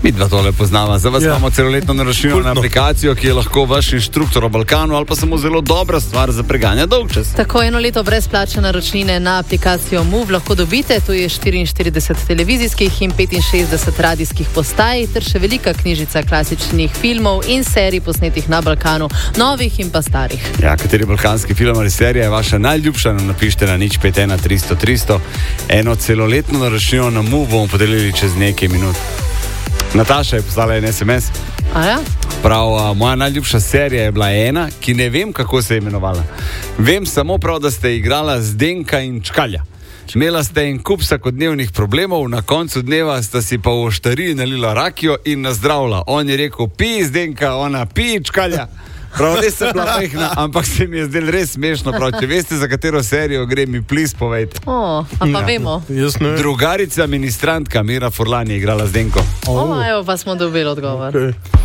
Mi dva tole poznava. Za vas imamo celoletno naročnino na aplikacijo, ki je lahko vaš inštruktor o Balkanu ali pa samo zelo dobra stvar za preganja dolgčas. Tako, 1 leto brezplačne naročnine na aplikacijo Move lahko dobite. Tu je 44 televizijskih in 65 radijskih postaj ter še velika knjižica klasičnih filmov in serij posnetih na Balkanu, novih in pa starih. Ja, kateri balkanski film ali serija je vaša najljubša, nam napište na 051 300 300. Eno celoletno naročnino na Move bomo podelili čez nekaj minut. Nataša je poslala en SMS. Ja? Prav, moja najljubša serija je bila ena, ki ne vem, kako se je imenovala. Vem samo prav, da ste igrala Zdenka in Čkalja. Imela ste en kup vsakodnevnih problemov, na koncu dneva sta si pa v oštariji nalila rakijo in nazdravila. On je rekel, pi Zdenka, ona pi Čkalja. Prav, res se bila pehna, ampak se mi je zdelo res smešno. Prav, če veste, za katero serijo gre, mi please povejte. Pa vemo. Drugarica ministrantka Mira Furlan je igrala Zdenko. Evo pa smo dobili odgovor. Okay.